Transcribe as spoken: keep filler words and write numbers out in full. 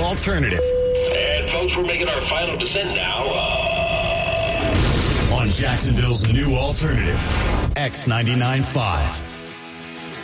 alternative. And folks, we're making our final descent now. Uh... On Jacksonville's new alternative, X ninety-nine point five.